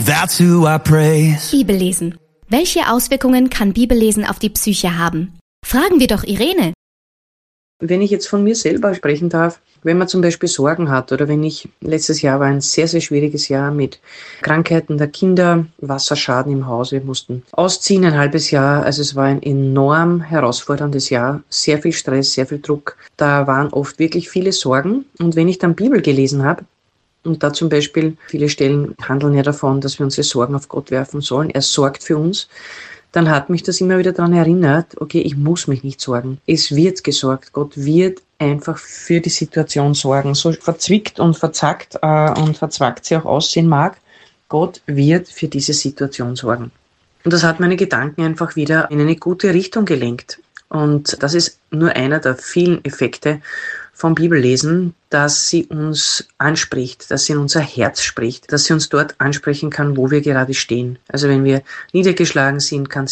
That's who I praise. Bibellesen. Welche Auswirkungen kann Bibellesen auf die Psyche haben? Fragen wir doch Irene. Wenn ich jetzt von mir selber sprechen darf, wenn man zum Beispiel Sorgen hat oder letztes Jahr war ein sehr, sehr schwieriges Jahr mit Krankheiten der Kinder, Wasserschaden im Haus, wir mussten ausziehen ein halbes Jahr, also es war ein enorm herausforderndes Jahr, sehr viel Stress, sehr viel Druck, da waren oft wirklich viele Sorgen und wenn ich dann Bibel gelesen habe, und da zum Beispiel, viele Stellen handeln ja davon, dass wir unsere Sorgen auf Gott werfen sollen, er sorgt für uns, dann hat mich das immer wieder daran erinnert, okay, ich muss mich nicht sorgen. Es wird gesorgt. Gott wird einfach für die Situation sorgen. So verzwickt und verzagt und verzwackt sie auch aussehen mag, Gott wird für diese Situation sorgen. Und das hat meine Gedanken einfach wieder in eine gute Richtung gelenkt. Und das ist nur einer der vielen Effekte vom Bibellesen, dass sie uns anspricht, dass sie in unser Herz spricht, dass sie uns dort ansprechen kann, wo wir gerade stehen. Also wenn wir niedergeschlagen sind, kann